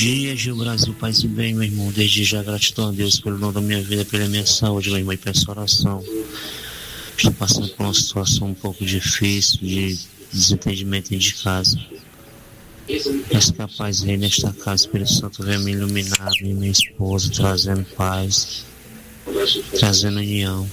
dia, Gil Brasil, paz e bem, meu irmão. Desde já, gratidão a Deus pelo dom da minha vida, pela minha saúde, meu irmão, e peço oração. Estou passando por uma situação um pouco difícil de desentendimento dentro de casa. Peço que a paz reine nesta casa, Espírito Santo venha me iluminar, minha esposa, trazendo paz, trazendo união.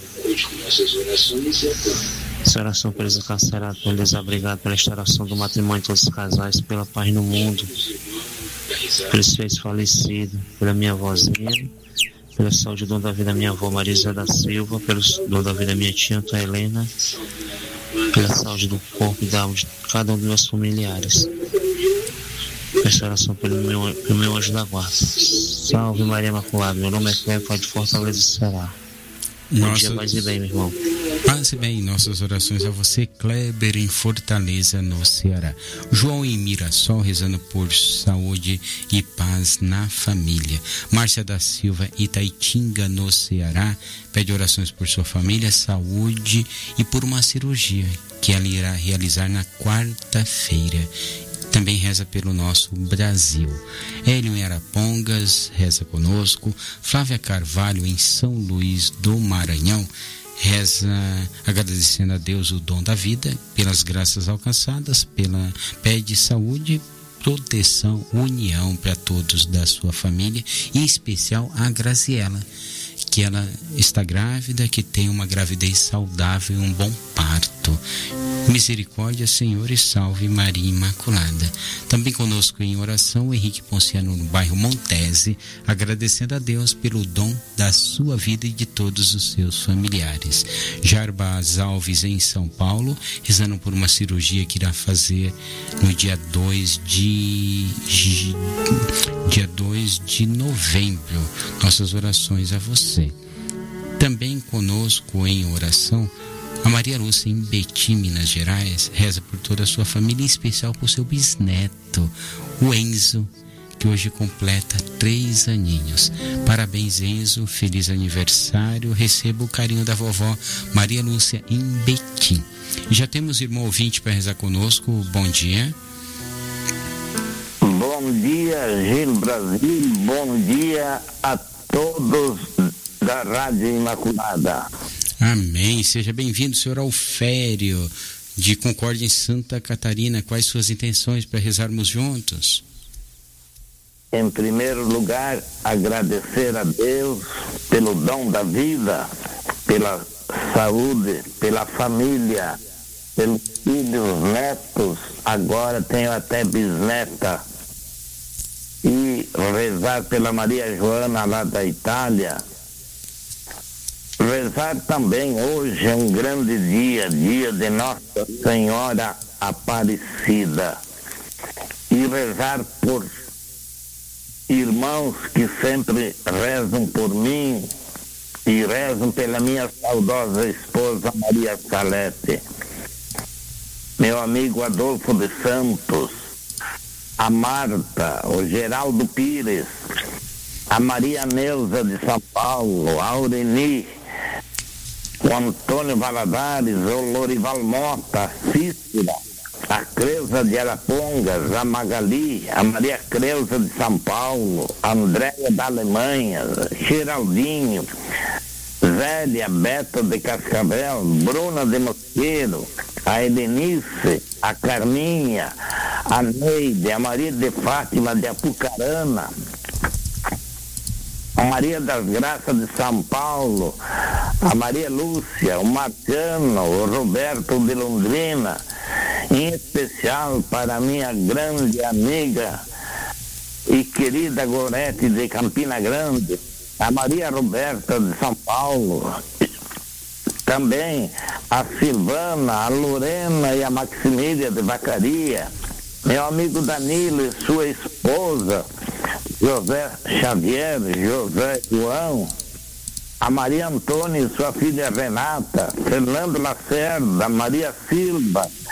Essa oração pelos encarcerados, pelos desabrigados, pela restauração do matrimônio de todos os casais, pela paz no mundo, pelos filhos falecidos, pela minha avózinha, pela saúde e dom da vida da minha avó Marisa da Silva, pelo dom da vida da minha tia Antônia Helena, pela saúde do corpo e da alma de cada um dos meus familiares. Peço oração pelo meu anjo da guarda. Salve Maria Imaculada, meu nome é Cleber, pai de Fortaleza e Ceará. Bom dia, paz e bem, meu irmão. Paz e bem, nossas orações a você, Kleber, em Fortaleza, no Ceará. João em Mirassol, rezando por saúde e paz na família. Márcia da Silva, Itaitinga, no Ceará, pede orações por sua família, saúde e por uma cirurgia que ela irá realizar na quarta-feira. Também reza pelo nosso Brasil. Hélio em Arapongas, reza conosco. Flávia Carvalho em São Luís do Maranhão, reza agradecendo a Deus o dom da vida, pelas graças alcançadas, pede saúde, proteção, união para todos da sua família, e em especial a Graziela, que ela está grávida, que tem uma gravidez saudável e um bom parto. Misericórdia, Senhor, e salve Maria Imaculada. Também conosco em oração o Henrique Ponciano, no bairro Montese, agradecendo a Deus pelo dom da sua vida e de todos os seus familiares. Jarbas Alves em São Paulo, rezando por uma cirurgia que irá fazer no dia 2 de novembro. Nossas orações a você. Também conosco em oração a Maria Lúcia em Betim, Minas Gerais, reza por toda a sua família, em especial por seu bisneto, o Enzo, que hoje completa 3 aninhos. Parabéns, Enzo, feliz aniversário, receba o carinho da vovó Maria Lúcia em Betim. E já temos irmão ouvinte para rezar conosco, bom dia. Bom dia, Gil Brasil, bom dia a todos da Rádio Imaculada. Amém. Seja bem-vindo, senhor Alfério, de Concórdia, em Santa Catarina. Quais suas intenções para rezarmos juntos? Em primeiro lugar, agradecer a Deus pelo dom da vida, pela saúde, pela família, pelos filhos, netos, agora tenho até bisneta. E rezar pela Maria Joana, lá da Itália. Rezar também hoje é um grande dia, dia de Nossa Senhora Aparecida. E rezar por irmãos que sempre rezam por mim e rezam pela minha saudosa esposa Maria Salete, meu amigo Adolfo de Santos, a Marta, o Geraldo Pires, a Maria Neuza de São Paulo, a Aureni, o Antônio Valadares, o Lorival Mota, a Cícera, a Creuza de Arapongas, a Magali, a Maria Creuza de São Paulo, a Andréia da Alemanha, Geraldinho, Zélia, Beta de Cascavel, Bruna de Mosqueiro, a Edenice, a Carminha, a Neide, a Maria de Fátima de Apucarana, a Maria das Graças de São Paulo, a Maria Lúcia, o Marciano, o Roberto de Londrina, em especial para minha grande amiga e querida Gorete de Campina Grande, a Maria Roberta de São Paulo, também a Silvana, a Lorena e a Maximília de Vacaria, meu amigo Danilo e sua esposa, José Xavier, José João, a Maria Antônia e sua filha Renata, Fernando Lacerda, Maria Silva,